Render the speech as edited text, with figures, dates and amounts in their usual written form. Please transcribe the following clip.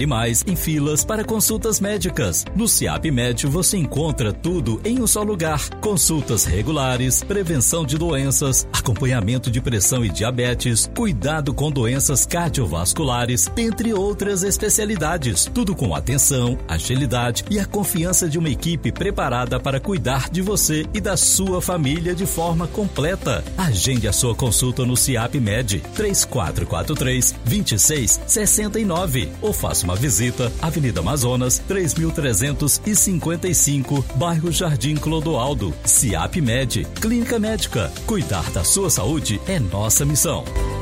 espere mais em filas para consultas médicas. No SIAP Med você encontra tudo em um só lugar. Consultas regulares, prevenção de doenças, acompanhamento de pressão e diabetes, cuidado com doenças cardiovasculares, entre outras especialidades. Tudo com atenção, agilidade e a confiança de uma equipe preparada para cuidar de você e da sua família de forma completa. Agende a sua consulta no SIAP Med 3443-2669 ou faça uma visita Avenida Amazonas 3355, bairro Jardim Clodoaldo. SIAP Med, Clínica Médica. Cuidar da sua saúde é nossa missão.